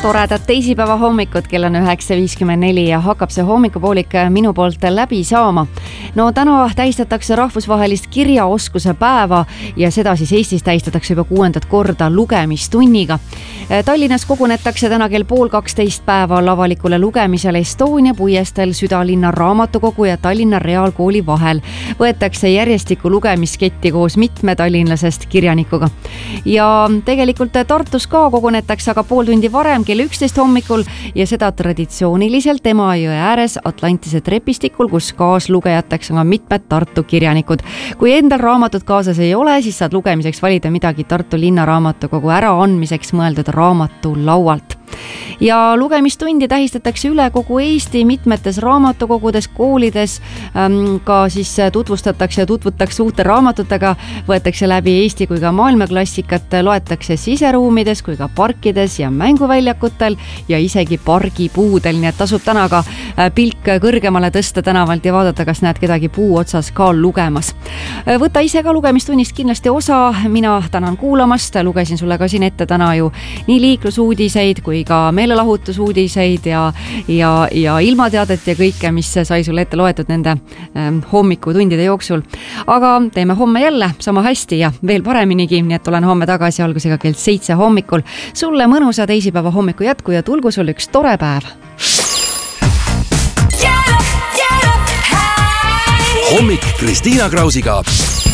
toredad teisipäeva hommikut, kell on 9.54 ja hakkab see hommikupoolik minu poolt läbi saama. No täna tähistatakse rahvusvahelist kirjaoskuse päeva ja seda siis Eestis tähistatakse juba 6. korda lugemistunniga. Tallinnas kogunetakse täna kell 11:30 päeval avalikule lugemisele Estonia puiesteel Südalinna raamatukogu ja Tallinna Reaalkooli vahel. Võetakse järjestikku lugemisketti koos mitme tallinlasest kirjanikuga. Ja tegelikult Tartus ka kogunetakse aga pool tundi varem kell 11 hommikul ja seda traditsiooniliselt Emajõe ääres Atlantise trepistikul, kus kaaslugejateks on mitmed Tartu kirjanikud. Kui endal raamatut kaasas ei ole, siis saad lugemiseks valida midagi Tartu Linnaraamatukogu äraandmiseks mõeldud raamatulaualt. Ja lugemistundi tähistatakse üle kogu Eesti mitmetes raamatukogudes, koolides, ka siis tutvustatakse ja tutvutakse uute raamatutega, võetakse läbi Eesti kui ka maailmaklassikat, loetakse siseruumides kui ka parkides ja mänguväljakutel ja isegi pargipuudel, nii et tasub täna ka pilk kõrgemale tõsta tänavalt ja vaadata, kas näed kedagi puu otsas ka lugemas. Võta ise ka lugemistunnist kindlasti osa, mina tänan kuulamast, lugesin sulle ka siin ette täna ju nii liiklusuudiseid kui ka meelelahutusuudiseid ja ilmateadet ja kõike, mis sai sulle ette loetud nende hommikutundide jooksul. Aga teeme homme jälle sama hästi ja veel pareminigi, nii et olen homme tagasi algusega kell 7 hommikul. Sulle mõnusa teisipäeva hommiku jätku ja tulgu sul üks tore päev. Hommik Kristiina Krausiga.